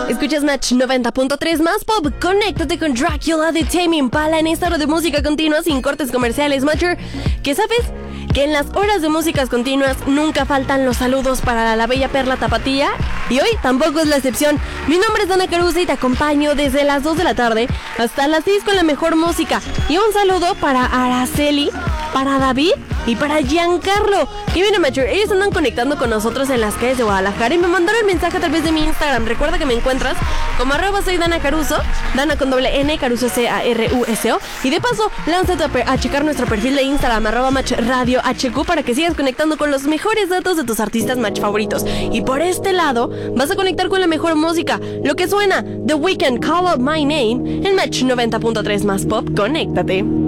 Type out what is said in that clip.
Escuchas Match 90.3 más pop. Conéctate con Dracula de Tame Impala en esta hora de música continua sin cortes comerciales. Matcher, ¿qué sabes? Que en las horas de músicas continuas nunca faltan los saludos para la bella perla tapatía. Y hoy tampoco es la excepción. Mi nombre es Dana Caruso y te acompaño desde las 2 de la tarde hasta las 6 con la mejor música. Y un saludo para Araceli, para David y para Giancarlo. Y bien, Matcher, ellos andan conectando con nosotros en las calles de Guadalajara y me mandaron el mensaje a través de mi Instagram. Recuerda que me encuentras como @soy Dana Caruso, Dana con doble N, Caruso Caruso. Y de paso, lánzate a checar nuestro perfil de Instagram, @MatchRadioHQ, para que sigas conectando con los mejores datos de tus artistas Match favoritos. Y por este lado, vas a conectar con la mejor música, lo que suena The Weeknd, Call Out My Name, en Match 90.3 más pop. Conéctate.